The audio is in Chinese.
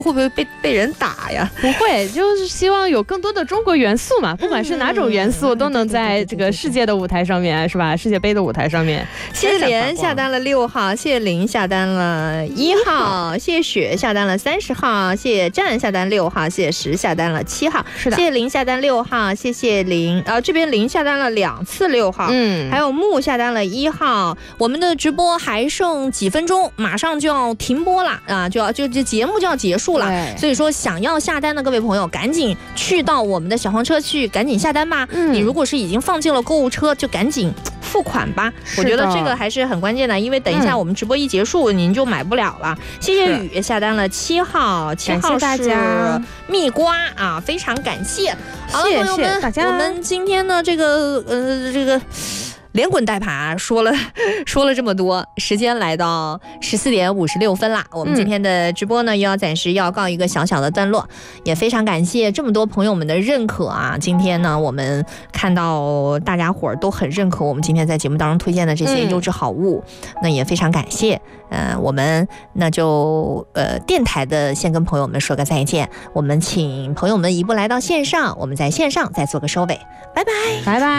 会不会被人打呀？ 不会，就是希望有更多的中国元素嘛，不管是哪种元素都能在这个世界的舞台上面，是吧？世界杯的舞台上面。 谢谢莲下单了6号，谢谢林下单了1号，谢谢雪下单了30号，谢谢战下单6号，谢谢石下单了7号， 是的， 谢谢林下单6号，谢谢林，这边林下单了2次6号，还有木下单了1号。我们的直播还剩几分钟，马上就要停播了啊，就这节目就要结束了，所以说想要下单的各位朋友，赶紧去到我们的小黄车去，赶紧下单吧。你如果是已经放进了购物车，就赶紧付款吧。我觉得这个还是很关键的，因为等一下我们直播一结束，您就买不了了。谢谢雨下单了7号，7号是蜜瓜啊，非常感谢。好了，朋友们，我们今天呢这个连滚带爬说了这么多，时间来到14点56分啦。我们今天的直播呢，又要暂时要告一个小小的段落，也非常感谢这么多朋友们的认可啊。今天呢，我们看到大家伙儿都很认可我们今天在节目当中推荐的这些优质好物，那也非常感谢。我们那就电台的先跟朋友们说个再见，我们请朋友们一步来到线上，我们在线上再做个收尾，拜拜， 拜拜。